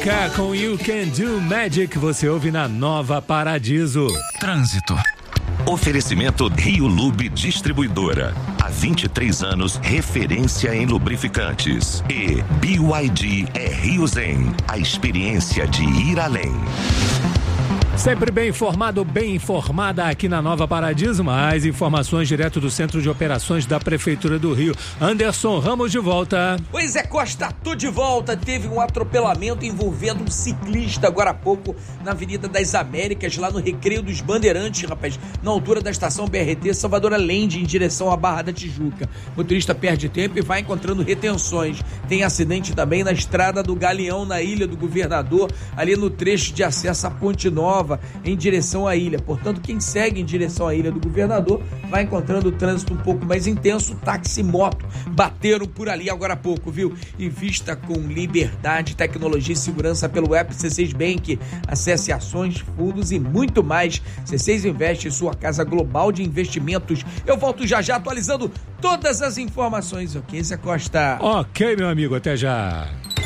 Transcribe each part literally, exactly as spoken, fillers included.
K com You Can Do Magic, você ouve na Nova Paradiso. Trânsito. Oferecimento Rio Lube Distribuidora. Há vinte e três anos, referência em lubrificantes. E B Y D é Rio Zen, a experiência de ir além. Sempre bem informado, bem informada aqui na Nova Paradiso. Mais informações direto do Centro de Operações da Prefeitura do Rio. Anderson Ramos de volta. Oi, Zé Costa, tô de volta. Teve um atropelamento envolvendo um ciclista agora há pouco na Avenida das Américas, lá no Recreio dos Bandeirantes, rapaz, na altura da estação B R T Salvador Allende, em direção à Barra da Tijuca. O motorista perde tempo e vai encontrando retenções. Tem acidente também na Estrada do Galeão, na Ilha do Governador, ali no trecho de acesso à Ponte Nova, em direção à ilha. Portanto, quem segue em direção à Ilha do Governador vai encontrando o trânsito um pouco mais intenso. Táxi e moto bateram por ali agora há pouco, viu? Invista com liberdade, tecnologia e segurança pelo app C seis Bank. Acesse ações, fundos e muito mais. C seis Investe, sua casa global de investimentos. Eu volto já já atualizando todas as informações. Ok, Zé Costa? Ok, meu amigo, até já.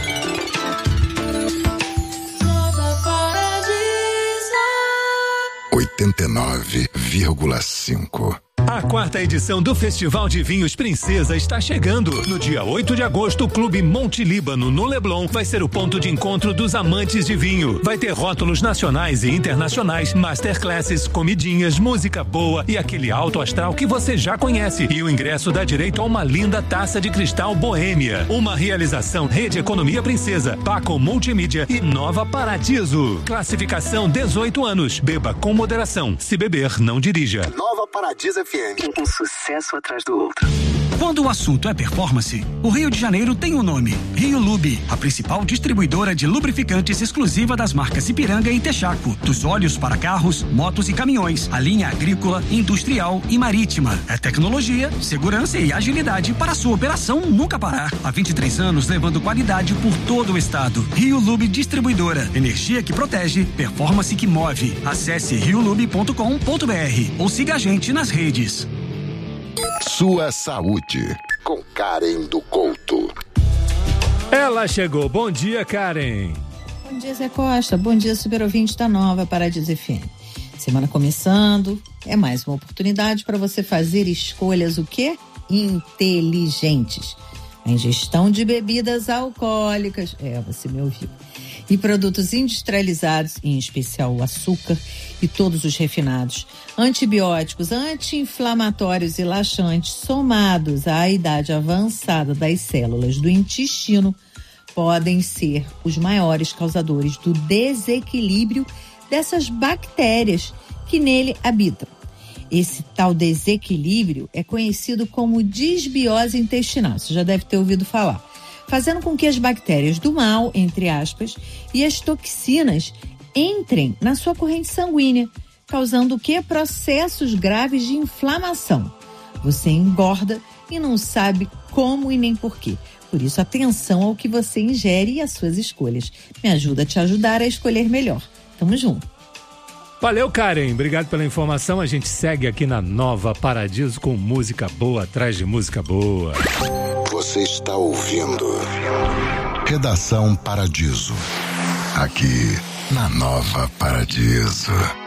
oitenta e nove vírgula cinco. A quarta edição do Festival de Vinhos Princesa está chegando. No dia oito de agosto, o Clube Monte Líbano, no Leblon, vai ser o ponto de encontro dos amantes de vinho. Vai ter rótulos nacionais e internacionais, masterclasses, comidinhas, música boa e aquele alto astral que você já conhece. E o ingresso dá direito a uma linda taça de cristal boêmia. Uma realização Rede Economia Princesa, Paco Multimídia e Nova Paradiso. Classificação dezoito anos. Beba com moderação. Se beber, não dirija. Nova Paradiso F M. Um sucesso atrás do outro. Quando o assunto é performance, o Rio de Janeiro tem um nome: Rio Lube, a principal distribuidora de lubrificantes exclusiva das marcas Ipiranga e Texaco. Dos óleos para carros, motos e caminhões, a linha agrícola, industrial e marítima. É tecnologia, segurança e agilidade para a sua operação nunca parar. Há vinte e três anos levando qualidade por todo o estado. Rio Lube Distribuidora. Energia que protege, performance que move. Acesse rio lube ponto com ponto b r ou siga a gente nas redes. Sua saúde, com Karen do Couto. Ela chegou. Bom dia, Karen. Bom dia, Zé Costa. Bom dia, super ouvinte da Nova Paradiso F M. Semana começando, é mais uma oportunidade para você fazer escolhas o quê? Inteligentes. A ingestão de bebidas alcoólicas, é, você me ouviu, e produtos industrializados, em especial o açúcar e todos os refinados, antibióticos, anti-inflamatórios e laxantes, somados à idade avançada das células do intestino, podem ser os maiores causadores do desequilíbrio dessas bactérias que nele habitam. Esse tal desequilíbrio é conhecido como disbiose intestinal, você já deve ter ouvido falar, fazendo com que as bactérias do mal, entre aspas, e as toxinas entrem na sua corrente sanguínea, causando o quê? Processos graves de inflamação. Você engorda e não sabe como e nem porquê. Por isso, atenção ao que você ingere e às suas escolhas. Me ajuda a te ajudar a escolher melhor. Tamo junto. Valeu, Karen. Obrigado pela informação. A gente segue aqui na Nova Paradiso com música boa atrás de música boa. Você está ouvindo Redação Paradiso, aqui na Nova Paradiso.